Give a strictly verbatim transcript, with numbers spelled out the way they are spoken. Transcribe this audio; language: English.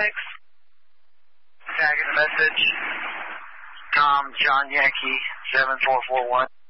six. Tagging the message. Tom John Yankee seven four four one.